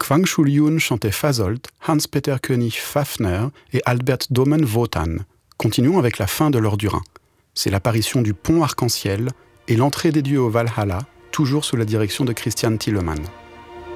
Quang Shuliun chantait Fasolt, Hans-Peter König Fafner et Albert Domen Wotan. Continuons avec la fin de l'Heure du Rhin. C'est l'apparition du pont arc-en-ciel et l'entrée des dieux au Valhalla, toujours sous la direction de Christian Thielemann.